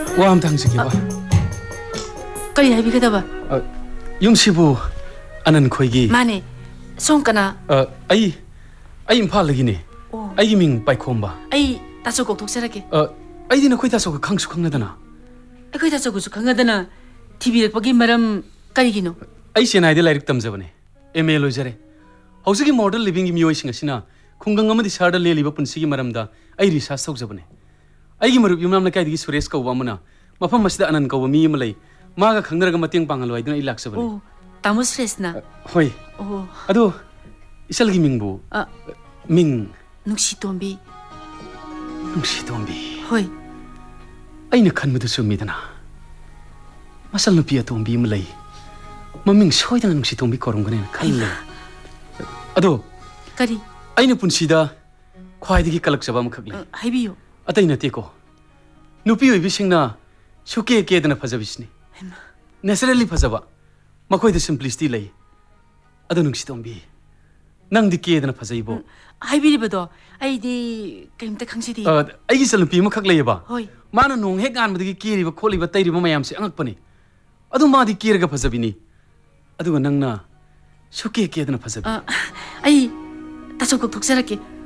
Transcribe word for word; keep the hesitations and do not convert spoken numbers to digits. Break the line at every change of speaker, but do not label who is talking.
와 am 당시기봐.
Kari hai bika daba?
Yungsibu anan khoigi.
Mane, song kana.
Ai ai imphal lagi ni. Ai gi ming Paikhomba.
Ai taso kok thok serake.
Ai dina khoi taso ka khangsu khangna
Ai khoi taso ku su khangadana T V rak pagi maram kari gino.
Ai senai de lairik tamjabane. M A lojare. Hausi model living gi miyoi singa sina khungang amadi sarda le liba punsi gi maramda ai research thokjabane. Ai gi marup yumnam na kai di Suresh ka wamuna mafam masida anan ka wami malai maga khangdaraga mateng pangal wai duna ilak sabane.
Oh, tamo Suresh na.
Hoi.
Oh.
Ado isal gi mingbu.
Ah.
Ming
Nungsi Tombi.
Nungsi Tombi.
Hoi.
Aina khanbadu sumidana. Masal nupi Tombi malai. Maming soidang Nungsi Tombi korongane khalle. Ado
Kari.
Aina punsida khwaidagi kalak jaba makhagle.
Haibiyo.
Atai nate ko. Nupi oi bisingna suke ke dana phajabisni. Naturally phajaba. Makoi the simplicity lay. Ado Nungsi Tombi. Nang di ke dana phajaibo.
Haibiri bado. Ai di kaimta khangsidi.
Uh, ai gi salpi ma khak leyba.
Hoi.
Mana nong hek an badagi kiri ba kholi ba tairi ba mayam se angak pani. Adu ma di kirga phajabini. Adu nangna suke ke dana phajabi.
Ai taso kok thok serake.